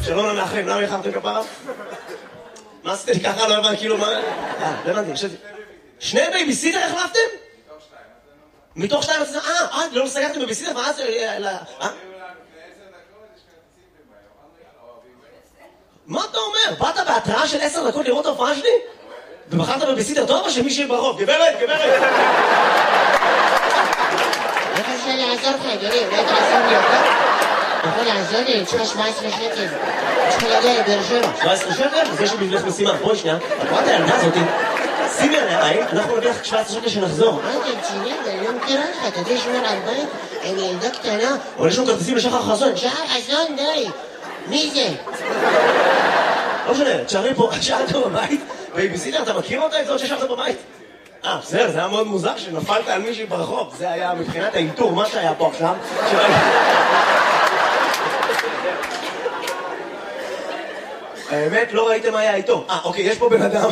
שלום למאחרים, למה יחרתם כפרה? מה עשיתם לי ככה? לא הבנתי, כאילו מה... לא הבנתי, חשבתי. שני בייביסיטר החלפתם? מתוך שתיים? לא סגרתם בייביסיטר? ואז... מה אתה אומר? באת בהתראה של 10 דקות לראות ההופעה שלי? ובחרת בבייביסיטר טוב או שמישהי ברחוב? גברת! איך אפשר לעזור לך, אדוני? אולי תעזור לי אותה? אתה יכול לעזור לי? יש לך 17 שקל. יש לך להגיע לבאר שבע. 17 שקל? אז יש לי בשבילך משימה. בואי שנייה. את רואה את הילדה הזאתי? שימי עליה עין, אנחנו נביא לך 17 שקל שנחזור. תרציני, אני לא מכירה לך. אתה יודע שמר על בית? אני ילדה קטנה. אבל יש לנו כרטיסים לשחר חסון. שחר חסון, די. מי זה? לא משנה, תשארי פה, תשארת בבית. בייביסיטר, אתה מכיר אותה? את זאת ששארת בבית? בסדר, זה היה מאוד מוזר שנפלת על מישהי ברחוב. זה היה מבחינת האיתור, מה שהיה פה עכשיו. האמת, לא ראיתם מה היה איתו. אוקיי, יש פה בן אדם.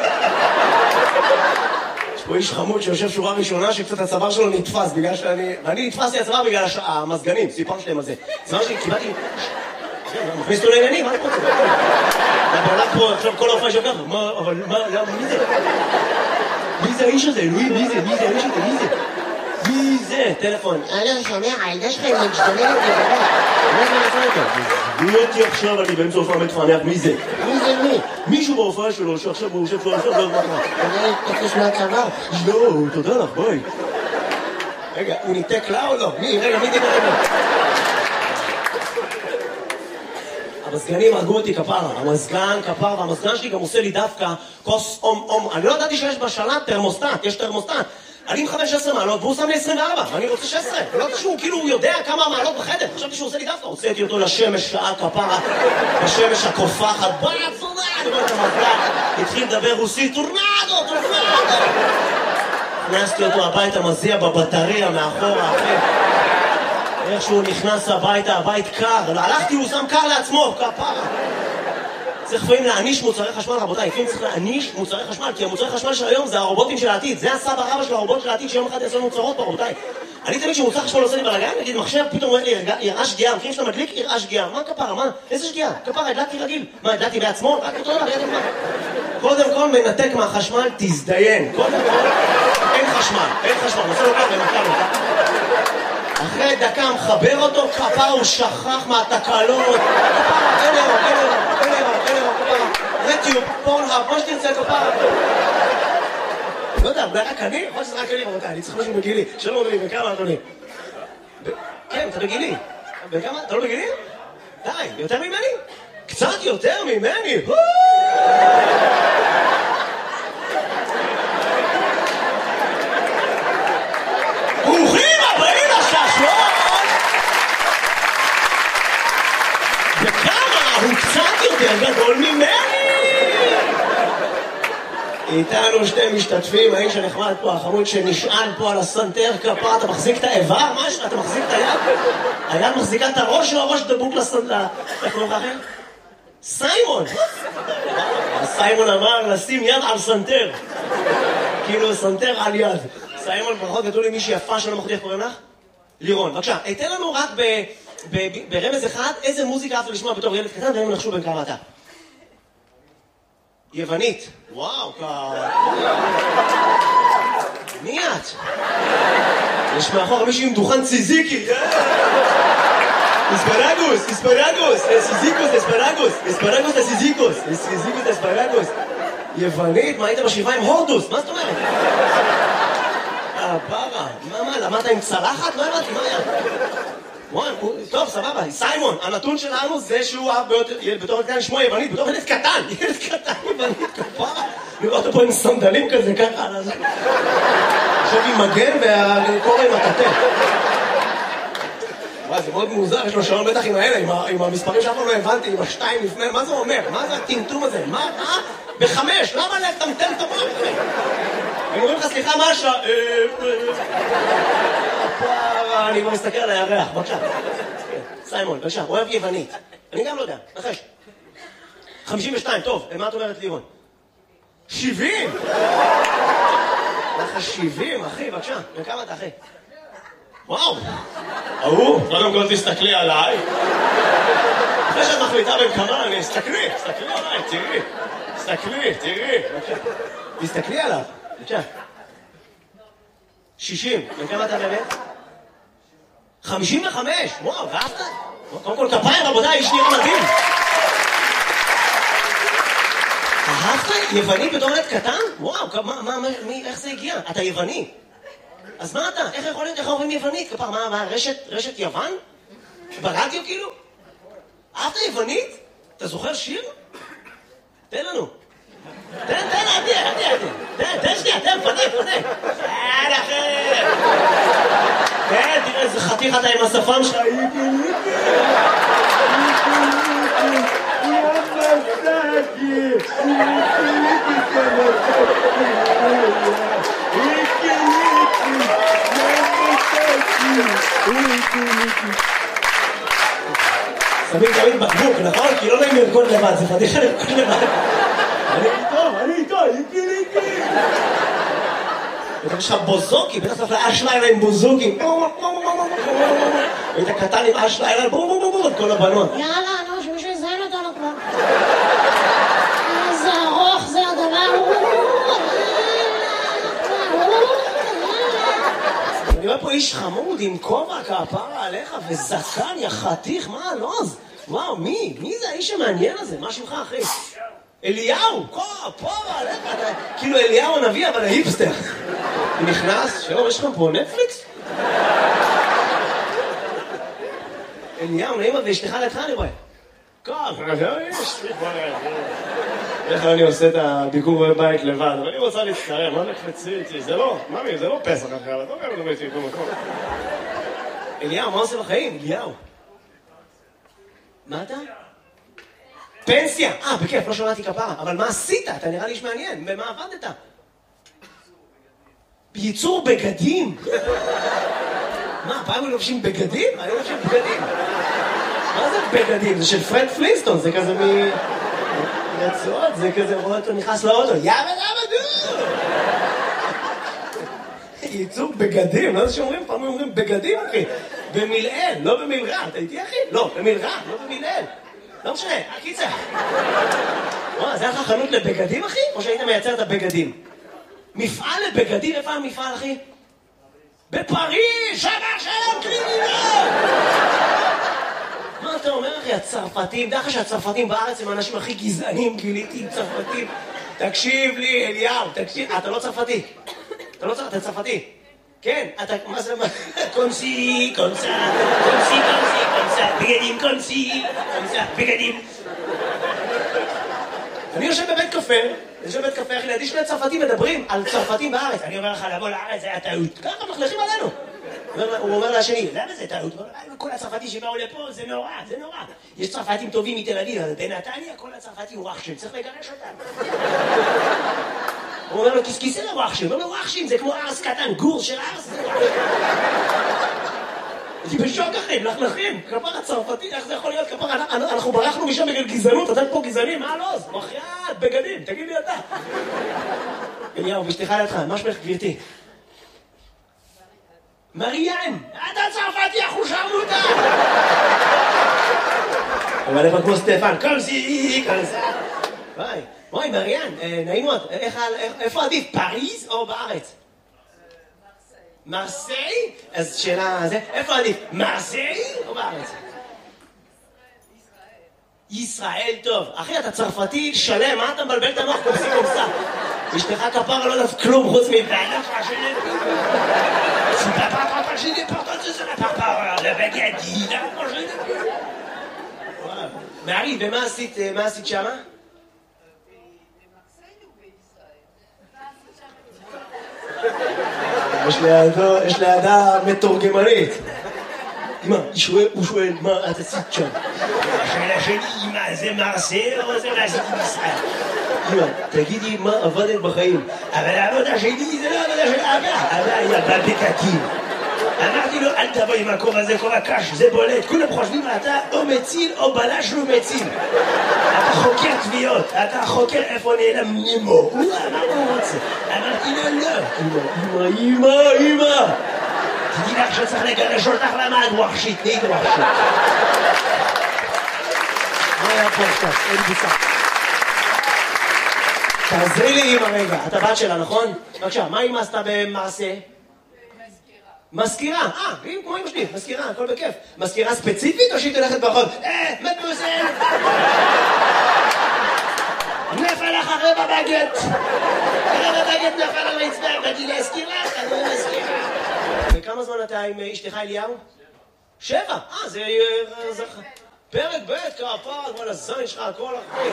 יש פה איש חמוד שיושב שורה ראשונה שקצת הצוואר שלו נתפס בגלל אני נתפסתי הצוואר בגלל המזגנים, סיפרתי להם על זה. זה מה שקיבלתי... מכניס אותו לעניינים, מה אני רוצה? אתה הולך פה עכשיו כל ההופעה שלך, אבל מי זה? מי זה האיש הזה? אלוהים, מי זה? מי זה האיש הזה? מי זה? מי זה? טלפון. שומע, הילדה שלך היא משתוללת לבדה. מה זה נעשה איתו? מי אותי עכשיו, אני באמצע הופעה מתפענח, מי זה? מי זה מי? מישהו בהופעה שלו שעכשיו הוא יושב פה עכשיו, לא יודע מה. אתה תקוש מהצוואר? לא, תודה לך, בואי. רגע, הוא ניתק לה או לא? רגע, מי דיבר רגע? המזגנים הרגו אותי כפרה, המזגן כפרה, והמזגן שלי גם עושה לי דווקא כוס אום. אני לא ידעתי שיש בשלט תרמוסטט, יש תרמוסטט. אני מכוון 16 מעלות והוא שם לי 24, ואני רוצה 16. לא יודעת שהוא כאילו יודע כמה מעלות בחדר, חשבתי שהוא עושה לי דווקא. הוצאתי אותו לשמש שעה כפרה, בשמש הקופחת, התחיל לדבר רוסית, טורנדו. הכנסתי אותו הביתה, מזיע בבטריה מאחורה, אחי. איך שהוא נכנס הביתה, הבית קר, הלכתי, הוא שם קר לעצמו, כפרה. צריך לפעמים להעניש מוצרי חשמל, רבותיי, לפעמים צריך להעניש מוצרי חשמל, כי המוצרי חשמל של היום זה הרובוטים של העתיד, זה הסבא רבא של הרובוט של העתיד שיום אחד יעשו מוצרות פה, רבותיי. אני תמיד שמוצר חשמל עושה לי בלגן, נגיד מחשב, פתאום אומר לי, יראה שגיאה, מכירים שאתה מדליק, יראה שגיאה, מה כפרה, מה? איזה שגיאה? כפרה, הדלקתי רגיל. מה, הדלקתי בעצמו? רק אותו דבר, ידע מה? קודם כל מנתק מהחשמל, תזדיין. קודם כל, אין חשמל, נעשה לו ככה, נתקע. אחרי דקה מחבר אותו, כפרה הוא שכח מהתקלות. כפרה, אין אירו, כפרה. רטיוב, פורנהאב, מה שתרצה, כפרה. לא יודע, אולי רק אני? יכול שזה רק אני, רבותיי, אני צריך משהו בגילי. שלום אדוני, וכמה אדוני? כן, אתה בגילי. וכמה? אתה לא בגילי? די, יותר ממני? קצת יותר ממני? ברוכים הבאים לששון! וכמה הוא קצת יותר גדול ממני! איתנו שתי משתתפים, האיש הנחמד פה, החמוד שנשען פה על הסנטר כפרה, אתה מחזיק את האיבר? משהו? אתה מחזיק את היד? היד מחזיקה את הראש או הראש דבוק לסנטר? איך קוראים לכם? סיימון! סיימון אמר לשים יד על סנטר. כאילו סנטר על יד. סיימון, ברכות גדול לי מישהי יפה שלא מחודי, איך קוראים לך? לירון. בבקשה, תן לנו רק ברמז אחד איזה מוזיקה אהבת לשמוע בתור ילד קטן, והם נחשו בין כמה אתה. יוונית. וואו, מי את? יש מאחור מישהו עם דוכן ציזיקי. אספרגוס, אספרגוס. יוונית, מה היית בשבעה עם הורדוס? מה זאת אומרת? פרה, מה, למדת עם צלחת? לא הבנתי, מה היה? טוב, סבבה, סיימון, הנתון שלנו זה שהוא בתור ילד קטן שמו יוונית, בתור ילד קטן יוונית, כפרה. לראות אותו פה עם סנדלים כזה, ככה. עכשיו עם מגן והקורא עם הכתף. וואי, זה מאוד מוזר, יש לו שעון בטח עם האלה, עם המספרים שאף פעם לא הבנתי, עם השתיים לפני, מה זה אומר? מה זה הטמטום הזה? מה? ב5, למה לטמטם את המוח? הם אומרים לך, סליחה, מה השעה? אני כבר מסתכל על הירח, בבקשה. סיימון, בבקשה, אוהב יוונית. אני גם לא יודע, נחש. 52, טוב, מה את אומרת לירון? 70! לך 70, אחי, בבקשה. וכמה אתה, אחי? וואו! קודם כל תסתכלי עליי. אחרי שאת מחליטה בין כמה, תסתכלי עליי, תראי. תסתכלי עליו, בבקשה. 60, בין כמה אתה באמת? 55, וואו, ואהבת? קודם כל כפיים, רבותיי, איש נראה מדהים. אהבת? יווני בתור ילד קטן? וואו, איך זה הגיע? אתה יווני. אז מה אתה? איך יכול להיות? איך אומרים יוונית? כפר, מה, רשת יוון? ברדיו כאילו? אהבת יוונית? אתה זוכר שיר? תן לנו. תן, תן שנייה, תן, פנה. כן, תראה איזה חתיך אתה עם השפם שלך. שמים תמיד בקבוק, נכון? כי לא נעים לרקוד לבד, זה פתיחה לרקוד לבד. אני איתו, איקי. יש לך בוזוקי, בטח צריך לאש לילה עם בוזוקים. היית קטן עם אש לילה, את כל הבנות. יאללה, נו, שמישהו יזיין אותנו כבר. איזה ארוך זה הדבר. אני רואה פה איש חמוד עם כובע כפרה עליך וזקן, יא חתיך, מה הלוז? וואו, מי זה האיש המעניין הזה? מה שמך, אחי? אליהו, כפרה עליך, כאילו אליהו הנביא, אבל ההיפסטר. הוא נכנס, שלום, יש לך פה נטפליקס? אליהו, נעימה ואשתך לידך, אני רואה. איך אני עושה את הביקור בבית לבד, אבל אני רוצה להצטרם, מה נקפצי איתי? זה לא, ממי, זה לא פסח אחר, אתה אומר, לא הייתי במקום. אליהו, מה עושה בחיים? אליהו. מה אתה? פנסיה! בכיף, לא שמעתי כפרה, אבל מה עשית? אתה נראה לי איש מעניין, במה עבדת? בייצור בגדים? מה, פעם הם לובשים בגדים? אני לובשים בגדים. מה זה בגדים? זה של פרד פלינסטון, זה כזה רצועות, זה כזה רואה אותו נכנס לאוטו, יאבא דו! ייצור בגדים, לא זה שאומרים, פעם אומרים בגדים, אחי. במילאל, לא במילרע, אתה איתי אחי? לא, במילרע, לא במילאל. לא משנה, הקיצה. זה היה לך חנות לבגדים, אחי? או שהיית מייצר את הבגדים? מפעל לבגדים, איפה המפעל, אחי? בפריז, שבר שלום קרימינל! מה אתה אומר, אחי? הצרפתים, דרך שהצרפתים בארץ הם האנשים הכי גזענים, גיליתי עם צרפתים. תקשיב לי, אליהו, תקשיב. אתה לא צרפתי. אתה צרפתי. כן, אתה, מה זה, קונסי, בגדים, קונסי, בגדים. אני יושב בבית קפה, אחי, לידי שני צרפתים מדברים על צרפתים בארץ. אני אומר לך, לבוא לארץ, זה היה טעות. ככה מחלכים עלינו. הוא אומר לשני, למה זה טעות? כל הצרפתים שבאו לפה, זה נורא. יש צרפתים טובים מתל אביב, אבל בנתניה כל הצרפתים הוא רחשים, צריך לגרש אותם. הוא אומר לו, כיסא לרחשים, הוא אומר לו, רחשים, זה כמו ארס קטן, גור של ארס, זה רחשים. אני בשוק אחי, לכלכים, כפר הצרפתי, איך זה יכול להיות? כפר, אנחנו ברחנו משם בגלל גזענות, אתם פה גזענים, מה לא? מחייאת, בגדים, תגיד לי אתה. אליהו, ואשתך לידך, מה שמך גבירתי? מריאן, אתה צרפתי, אנחנו שרנו אותה! אבל איפה כמו סטפן, קומסי. וואי, מריאן, נעים מאוד, איפה עדיף, פריז או בארץ? מרסיי? אז שאלה, איפה עדיף, מרסיי או בארץ? ישראל, טוב. אחי, אתה צרפתי שלם, מה אתה מבלבל את המוח קומסה? אשתך כפרה לא יודעת כלום חוץ מבעלך השני. C'est pas par rapport à j'ai des portes, c'est pas par rapport à la baguette, là, moi j'ai des plus. Voilà. Mais arrive, ומה עשית שמה? יש לידה מתורגמנית. אמא, הוא שואל, מה את עשית שם? השאלה שלי, אמא, זה מרסיי או זה מה עשיתי בישראל? אמא, תגידי מה עבדת בחיים. אבל העבודה שלי זה לא עבודה של אבא היא עבד בקקים. אמרתי לו, אל תבוא עם הכובע הזה, כובע קש, זה בולט. כולם חושבים, אתה או מציל או בלש לא מציל. אתה חוקר תביעות, אתה חוקר איפה נעלם נימו. מה הוא רוצה? אמרתי לו, לא. אמא. תדעי לך שצריך לגרש אותך למה את ווחשית, נהיית ווחשית. היה פודקאסט, אין בוסה. תעזרי לי עם הרגע, אתה בת שלה, נכון? בבקשה, מה אמא עשתה במעשה? מזכירה, אם כמו אמא שלי, מזכירה, הכל בכיף. מזכירה ספציפית או שהיא תלכת ברחוב? מטמוזל! נפל לך רבע בגט! רבע בגט נפל על הרצפה, באתי להזכיר לך, אני מזכירה. וכמה זמן אתה עם אשתך אליהו? 7! זה פרק ב' כפר, כל הזין שלך, הכל אחרי.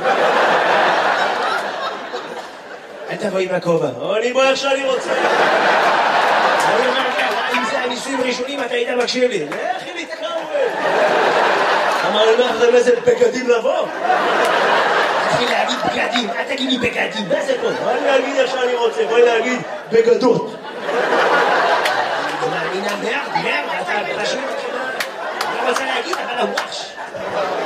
אל תבואי מהכובע, אני בוא איך שאני רוצה. אני אומר ככה, אם זה הניסויים הראשונים, אתה היית מקשיב לי. לכי להתקרב. אמר לי, מה זה איזה בגדים לבוא? תתחיל להגיד בגדים, אל תגיד לי בגדים, מה זה פה? בואי להגיד איך שאני רוצה, בואי להגיד בגדות. אני מאמינה מרד, אתה פשוט, אני לא רוצה להגיד, אבל הוואש.